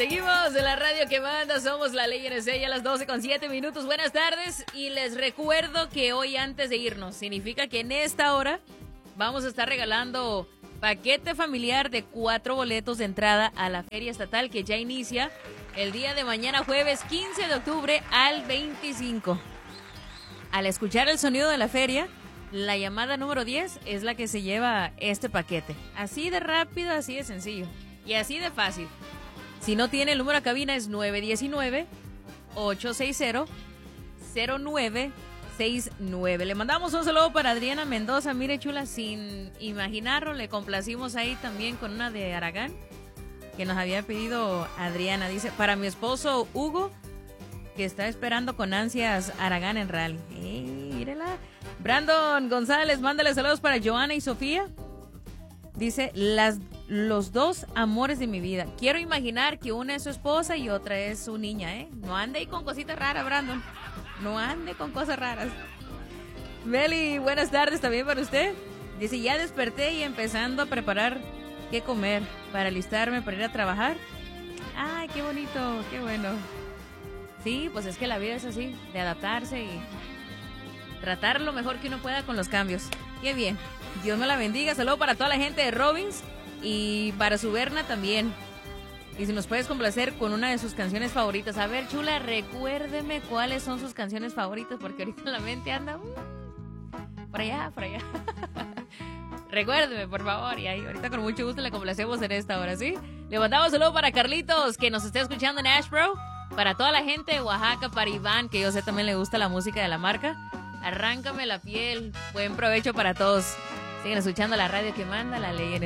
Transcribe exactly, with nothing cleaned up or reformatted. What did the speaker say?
Seguimos en la radio que manda, somos la Ley N C a las doce con siete minutos. Buenas tardes y les recuerdo que hoy antes de irnos, significa que en esta hora vamos a estar regalando paquete familiar de cuatro boletos de entrada a la Feria Estatal que ya inicia el día de mañana jueves quince de octubre al veinticinco. Al escuchar el sonido de la feria, la llamada número diez es la que se lleva este paquete. Así de rápido, así de sencillo y así de fácil. Si no tiene el número a cabina es nueve uno nueve, ocho seis cero, cero nueve seis nueve. Le mandamos un saludo para Adriana Mendoza. Mire, chula, sin imaginarlo, le complacimos ahí también con una de Aragán que nos había pedido Adriana. Dice, para mi esposo Hugo, que está esperando con ansias Aragán en rally. ¡Ey, mírela! Brandon González, mándale saludos para Joana y Sofía. Dice, las, los dos amores de mi vida. Quiero imaginar que una es su esposa y otra es su niña, ¿eh? No ande ahí con cositas raras, Brandon. No ande con cosas raras. Meli, buenas tardes también para usted. Dice, ya desperté y empezando a preparar qué comer para alistarme para ir a trabajar. Ay, qué bonito, qué bueno. Sí, pues es que la vida es así, de adaptarse y tratar lo mejor que uno pueda con los cambios. Qué bien. Dios me la bendiga. Saludo para toda la gente de Robbins y para su Berna también. Y si nos puedes complacer con una de sus canciones favoritas. A ver, chula, recuérdeme cuáles son sus canciones favoritas, porque ahorita la mente anda uh, por allá, por allá. Recuérdeme, por favor. Y ahí, ahorita con mucho gusto le complacemos en esta hora, ¿sí? Le mandamos saludo para Carlitos, que nos está escuchando en Ashboro. Para toda la gente de Oaxaca, para Iván, que yo sé también le gusta la música de la marca. Arráncame la piel. Buen provecho para todos. Siguen escuchando la radio que manda, la Ley N C.